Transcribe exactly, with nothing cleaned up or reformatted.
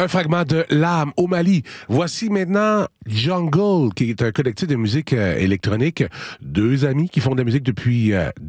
Un fragment de L'âme au Mali. Voici maintenant Jungle, qui est un collectif de musique euh, électronique. Deux amis qui font de la musique depuis euh,